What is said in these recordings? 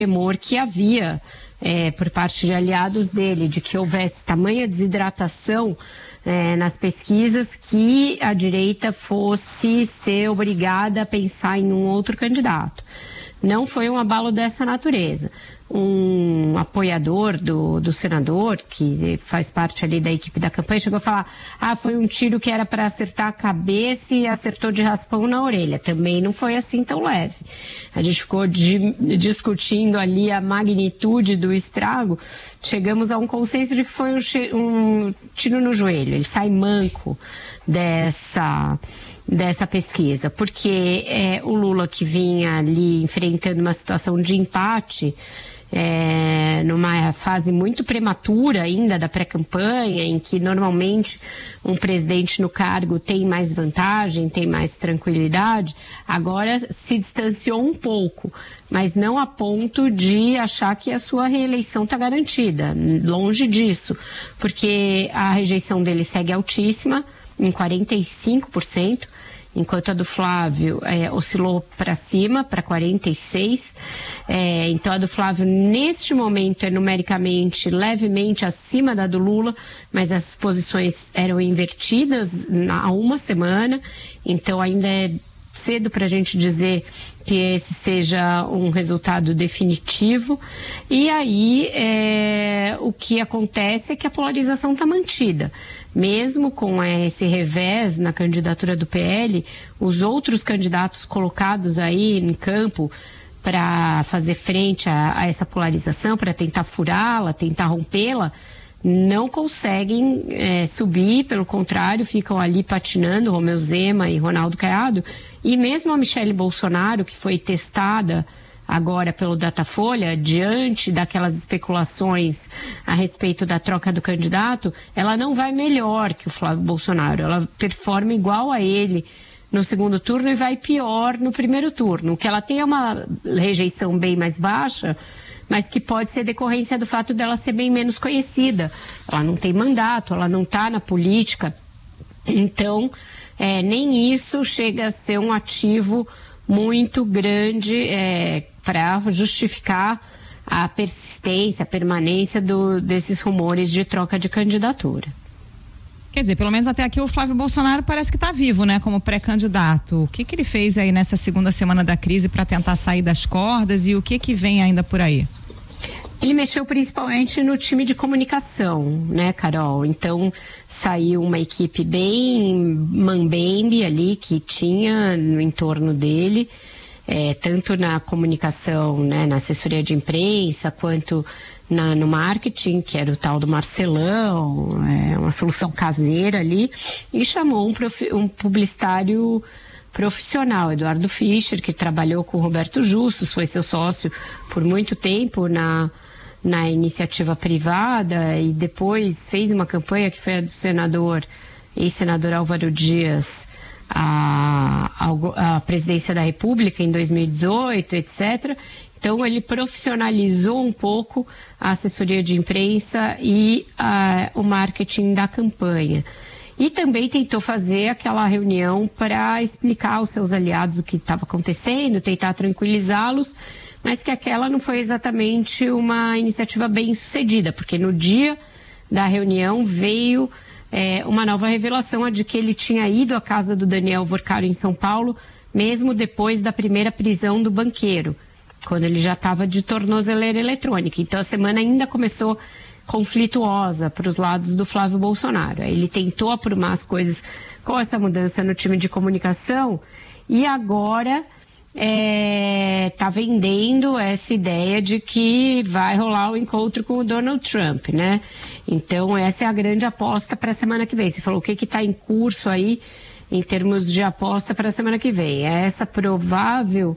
temor que havia por parte de aliados dele, de que houvesse tamanha desidratação nas pesquisas que a direita fosse ser obrigada a pensar em um outro candidato. Não foi um abalo dessa natureza. Um apoiador do senador, que faz parte ali da equipe da campanha, chegou a falar, foi um tiro que era para acertar a cabeça e acertou de raspão na orelha. Também não foi assim tão leve. A gente ficou discutindo ali a magnitude do estrago, chegamos a um consenso de que foi um tiro no joelho. Ele sai manco dessa pesquisa, porque o Lula, que vinha ali enfrentando uma situação de empate, numa fase muito prematura ainda da pré-campanha, em que normalmente um presidente no cargo tem mais vantagem, tem mais tranquilidade, agora se distanciou um pouco, mas não a ponto de achar que a sua reeleição está garantida, longe disso, porque a rejeição dele segue altíssima, em 45%, enquanto a do Flávio oscilou para cima, para 46%. Então a do Flávio, neste momento, é numericamente levemente acima da do Lula, mas as posições eram invertidas há uma semana, então ainda é cedo para a gente dizer que esse seja um resultado definitivo. E aí o que acontece é que a polarização está mantida. Mesmo com esse revés na candidatura do PL, os outros candidatos colocados aí em campo para fazer frente a essa polarização, para tentar furá-la, tentar rompê-la, não conseguem subir, pelo contrário, ficam ali patinando, Romeu Zema e Ronaldo Caiado. E mesmo a Michelle Bolsonaro, que foi testada agora pelo Datafolha, diante daquelas especulações a respeito da troca do candidato, ela não vai melhor que o Flávio Bolsonaro, ela performa igual a ele no segundo turno e vai pior no primeiro turno. O que ela tem é uma rejeição bem mais baixa, mas que pode ser decorrência do fato dela ser bem menos conhecida. Ela não tem mandato, ela não está na política, então nem isso chega a ser um ativo muito grande para justificar a persistência, a permanência desses rumores de troca de candidatura. Quer dizer, pelo menos até aqui o Flávio Bolsonaro parece que está vivo, né, como pré-candidato. O que ele fez aí nessa segunda semana da crise para tentar sair das cordas e o que vem ainda por aí? Ele mexeu principalmente no time de comunicação, né, Carol? Então, saiu uma equipe bem mambembe ali que tinha no entorno dele, tanto na comunicação, né, na assessoria de imprensa, quanto no marketing, que era o tal do Marcelão, uma solução caseira ali, e chamou um publicitário profissional, Eduardo Fischer, que trabalhou com o Roberto Justus, foi seu sócio por muito tempo na iniciativa privada e depois fez uma campanha que foi a do ex-senador Álvaro Dias à presidência da República em 2018, etc. Então ele profissionalizou um pouco a assessoria de imprensa e o marketing da campanha. E também tentou fazer aquela reunião para explicar aos seus aliados o que estava acontecendo, tentar tranquilizá-los, mas que aquela não foi exatamente uma iniciativa bem sucedida, porque no dia da reunião veio uma nova revelação, a de que ele tinha ido à casa do Daniel Vorcaro em São Paulo, mesmo depois da primeira prisão do banqueiro, quando ele já estava de tornozeleira eletrônica. Então a semana ainda começou conflituosa para os lados do Flávio Bolsonaro. Ele tentou aprumar as coisas com essa mudança no time de comunicação e agora está vendendo essa ideia de que vai rolar o encontro com o Donald Trump, né? Então essa é a grande aposta para a semana que vem. Você falou o que está em curso aí em termos de aposta para a semana que vem. É essa provável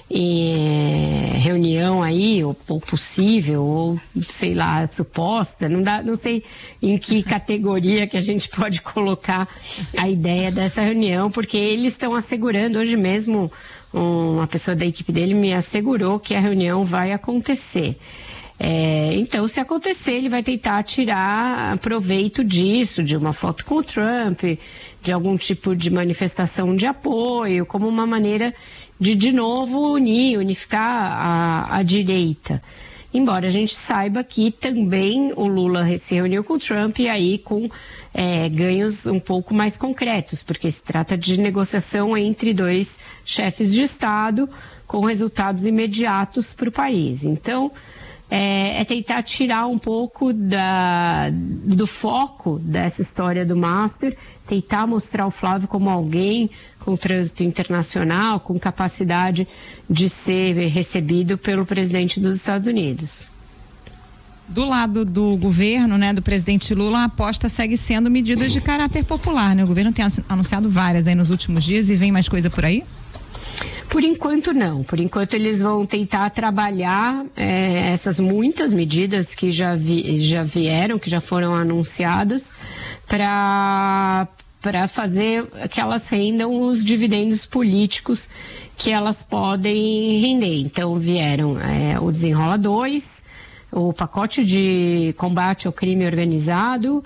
reunião aí, ou possível, ou sei lá, suposta, não sei em que categoria que a gente pode colocar a ideia dessa reunião, porque eles estão assegurando, hoje mesmo uma pessoa da equipe dele me assegurou que a reunião vai acontecer. Então, se acontecer, ele vai tentar tirar proveito disso, de uma foto com o Trump, de algum tipo de manifestação de apoio, como uma maneira de novo unificar a direita. Embora a gente saiba que também o Lula se reuniu com o Trump e aí com ganhos um pouco mais concretos, porque se trata de negociação entre dois chefes de Estado com resultados imediatos para o país. Então, é tentar tirar um pouco do foco dessa história do Master, tentar mostrar o Flávio como alguém com trânsito internacional, com capacidade de ser recebido pelo presidente dos Estados Unidos. Do lado do governo, né, do presidente Lula, a aposta segue sendo medidas de caráter popular, né? O governo tem anunciado várias aí nos últimos dias e vem mais coisa por aí? Por enquanto não. Por enquanto eles vão tentar trabalhar essas muitas medidas que já vieram, que já foram anunciadas, para fazer que elas rendam os dividendos políticos que elas podem render. Então vieram o Desenrola 2, o pacote de combate ao crime organizado,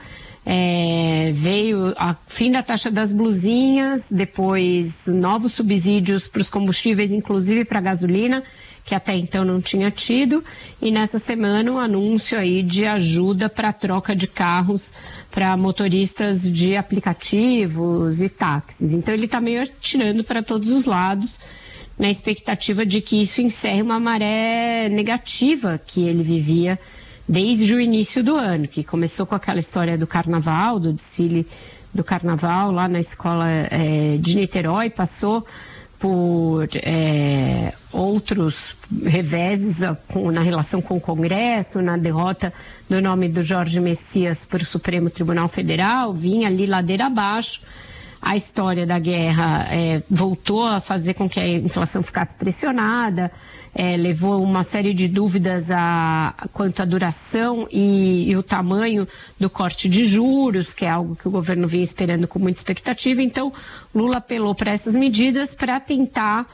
veio a fim da taxa das blusinhas, depois novos subsídios para os combustíveis, inclusive para a gasolina, que até então não tinha tido, e nessa semana um anúncio aí de ajuda para a troca de carros para motoristas de aplicativos e táxis. Então ele está meio atirando para todos os lados, na expectativa de que isso encerre uma maré negativa que ele vivia desde o início do ano, que começou com aquela história do carnaval, do desfile do carnaval lá na escola de Niterói, passou por outros reveses na relação com o Congresso, na derrota do nome do Jorge Messias para o Supremo Tribunal Federal, vinha ali ladeira abaixo. A história da guerra voltou a fazer com que a inflação ficasse pressionada, levou uma série de dúvidas quanto à duração e o tamanho do corte de juros, que é algo que o governo vinha esperando com muita expectativa. Então, Lula apelou para essas medidas para tentar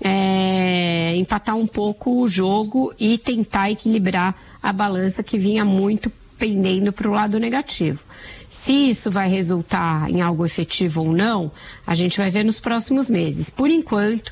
empatar um pouco o jogo e tentar equilibrar a balança que vinha muito pendendo para o lado negativo. Se isso vai resultar em algo efetivo ou não, a gente vai ver nos próximos meses. Por enquanto,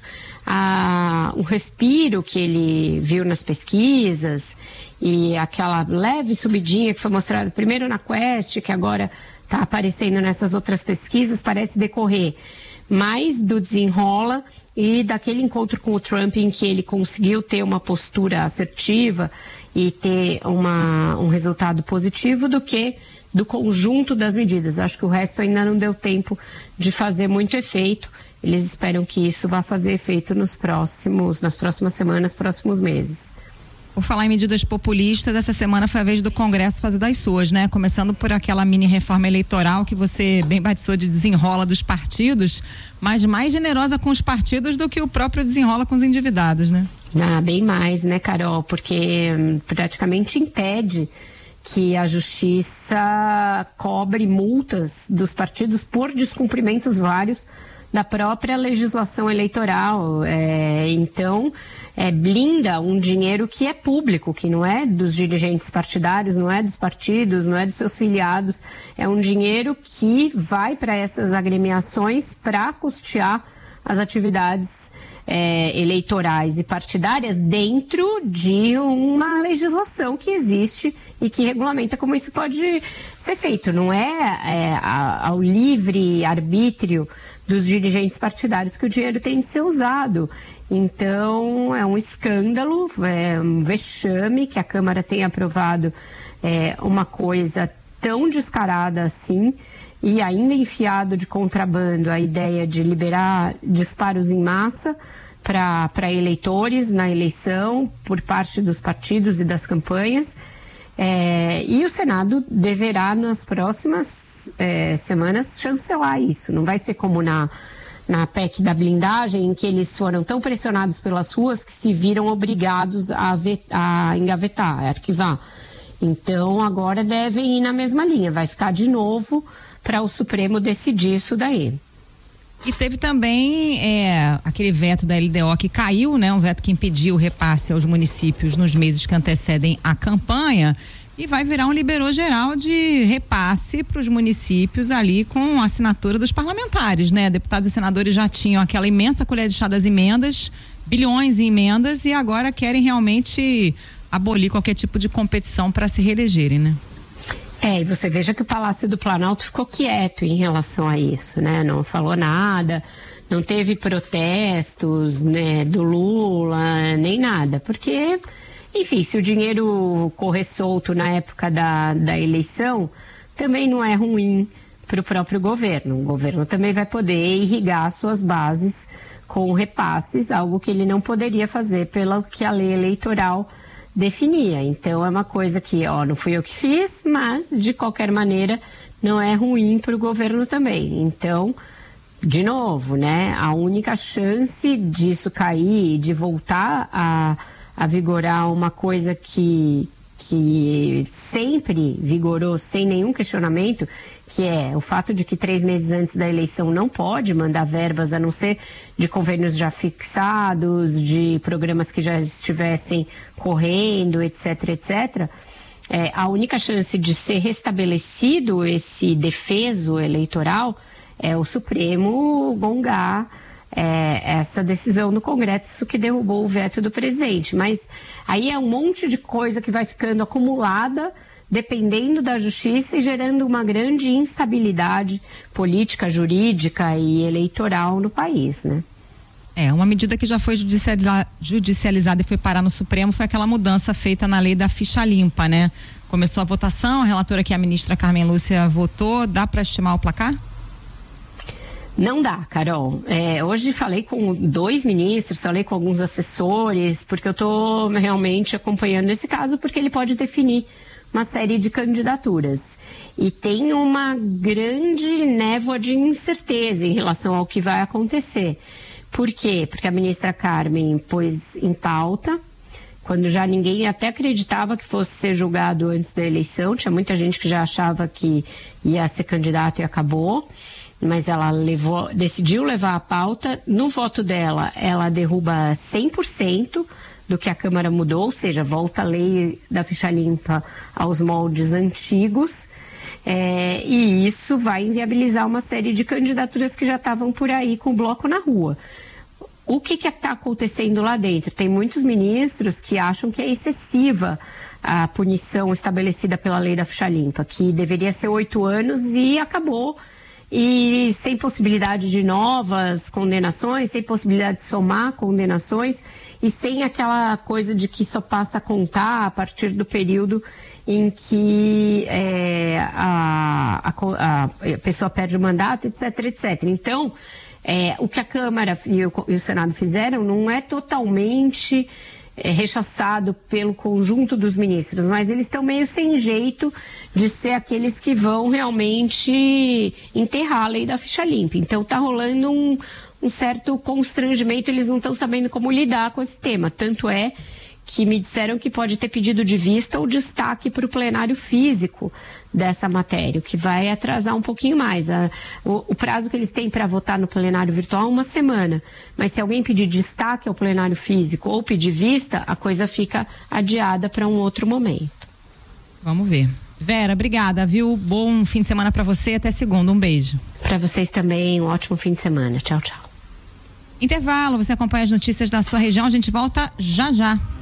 o respiro que ele viu nas pesquisas e aquela leve subidinha que foi mostrada primeiro na Quest, que agora está aparecendo nessas outras pesquisas, parece decorrer mais do Desenrola e daquele encontro com o Trump em que ele conseguiu ter uma postura assertiva e ter um resultado positivo do que do conjunto das medidas. Acho que o resto ainda não deu tempo de fazer muito efeito. Eles esperam que isso vá fazer efeito nas próximas semanas, próximos meses. Por falar em medidas populistas, essa semana foi a vez do Congresso fazer das suas, né? Começando por aquela mini reforma eleitoral que você bem batizou de desenrola dos partidos, mas mais generosa com os partidos do que o próprio desenrola com os endividados, né? Bem mais, né, Carol? Porque praticamente impede que a justiça cobre multas dos partidos por descumprimentos vários da própria legislação eleitoral. Então, blinda um dinheiro que é público, que não é dos dirigentes partidários, não é dos partidos, não é dos seus filiados. É um dinheiro que vai para essas agremiações para custear as atividades eleitorais e partidárias dentro de uma legislação que existe e que regulamenta como isso pode ser feito. Não é ao livre arbítrio dos dirigentes partidários que o dinheiro tem de ser usado. Então, é um escândalo, é um vexame que a Câmara tenha aprovado uma coisa tão descarada assim, e ainda enfiado de contrabando a ideia de liberar disparos em massa para eleitores na eleição por parte dos partidos e das campanhas. E o Senado deverá, nas próximas semanas, chancelar isso. Não vai ser como na PEC da blindagem, em que eles foram tão pressionados pelas ruas que se viram obrigados a engavetar, a arquivar. Então, agora devem ir na mesma linha. Vai ficar de novo para o Supremo decidir isso daí. E teve também aquele veto da LDO que caiu, né? Um veto que impediu o repasse aos municípios nos meses que antecedem a campanha. E vai virar um liberou geral de repasse para os municípios ali com a assinatura dos parlamentares, né? Deputados e senadores já tinham aquela imensa colher de chá das emendas, bilhões em emendas, e agora querem realmente abolir qualquer tipo de competição para se reelegerem, né? E você veja que o Palácio do Planalto ficou quieto em relação a isso, né? Não falou nada, não teve protestos, né, do Lula, nem nada, porque... Enfim, se o dinheiro correr solto na época da eleição, também não é ruim para o próprio governo. O governo também vai poder irrigar suas bases com repasses, algo que ele não poderia fazer pelo que a lei eleitoral definia. Então é uma coisa que, não fui eu que fiz, mas de qualquer maneira não é ruim para o governo também. Então, de novo, né, a única chance disso cair, de voltar a vigorar uma coisa que sempre vigorou sem nenhum questionamento, que é o fato de que 3 meses antes da eleição não pode mandar verbas, a não ser de convênios já fixados, de programas que já estivessem correndo, etc, etc. A única chance de ser restabelecido esse defeso eleitoral é o Supremo gongar essa decisão do Congresso que derrubou o veto do presidente. Mas aí é um monte de coisa que vai ficando acumulada, dependendo da justiça e gerando uma grande instabilidade política, jurídica e eleitoral no país, né? Uma medida que já foi judicializada e foi parar no Supremo foi aquela mudança feita na lei da ficha limpa, né? Começou a votação, a relatora que é a ministra Carmen Lúcia votou, dá para estimar o placar? Não dá, Carol. Hoje falei com 2 ministros, falei com alguns assessores, porque eu estou realmente acompanhando esse caso, porque ele pode definir uma série de candidaturas. E tem uma grande névoa de incerteza em relação ao que vai acontecer. Por quê? Porque a ministra Carmen pôs em pauta, quando já ninguém até acreditava que fosse ser julgado antes da eleição, tinha muita gente que já achava que ia ser candidato e acabou. Mas ela decidiu levar a pauta. No voto dela, ela derruba 100% do que a Câmara mudou, ou seja, volta a lei da ficha limpa aos moldes antigos, e isso vai inviabilizar uma série de candidaturas que já estavam por aí com o bloco na rua. O que está acontecendo lá dentro? Tem muitos ministros que acham que é excessiva a punição estabelecida pela lei da ficha limpa, que deveria ser 8 anos e acabou. E sem possibilidade de novas condenações, sem possibilidade de somar condenações e sem aquela coisa de que só passa a contar a partir do período em que a pessoa perde o mandato, etc, etc. Então, o que a Câmara e o Senado fizeram não é totalmente rechaçado pelo conjunto dos ministros, mas eles estão meio sem jeito de ser aqueles que vão realmente enterrar a lei da ficha limpa. Então está rolando um certo constrangimento, eles não estão sabendo como lidar com esse tema. Tanto é que me disseram que pode ter pedido de vista ou destaque para o plenário físico dessa matéria, o que vai atrasar um pouquinho mais. O prazo que eles têm para votar no plenário virtual é 1 semana, mas se alguém pedir destaque ao plenário físico ou pedir vista, a coisa fica adiada para um outro momento. Vamos ver. Vera, obrigada, viu? Bom fim de semana para você, até segunda, um beijo. Para vocês também, um ótimo fim de semana. Tchau, tchau. Intervalo, você acompanha as notícias da sua região, a gente volta já já.